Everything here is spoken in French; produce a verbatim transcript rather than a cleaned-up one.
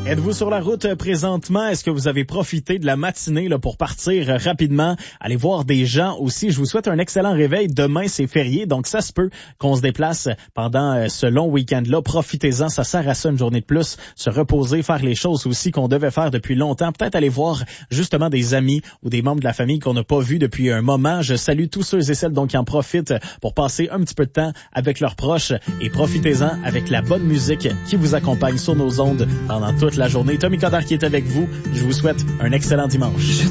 Êtes-vous sur la route présentement? Est-ce que vous avez profité de la matinée là, pour partir rapidement, aller voir des gens aussi? Je vous souhaite un excellent réveil. Demain, c'est férié, donc ça se peut qu'on se déplace pendant ce long week-end-là. Profitez-en, ça sert à ça une journée de plus. Se reposer, faire les choses aussi qu'on devait faire depuis longtemps. Peut-être aller voir justement des amis ou des membres de la famille qu'on n'a pas vus depuis un moment. Je salue tous ceux et celles donc qui en profitent pour passer un petit peu de temps avec leurs proches et profitez-en avec la bonne musique qui vous accompagne sur nos ondes pendant toute la journée. Tommy Coderre qui est avec vous. Je vous souhaite un excellent dimanche.